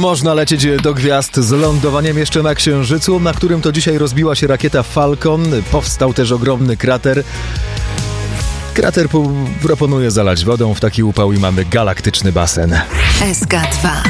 Można lecieć do gwiazd z lądowaniem jeszcze na Księżycu, na którym to dzisiaj rozbiła się rakieta Falcon. Powstał też ogromny krater. Krater proponuje zalać wodą w taki upał i mamy galaktyczny basen. SK2